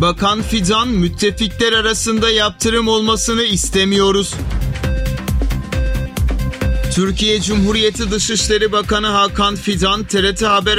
Bakan Fidan, müttefikler arasında yaptırım olmasını istemiyoruz. Türkiye Cumhuriyeti Dışişleri Bakanı Hakan Fidan, TRT Haber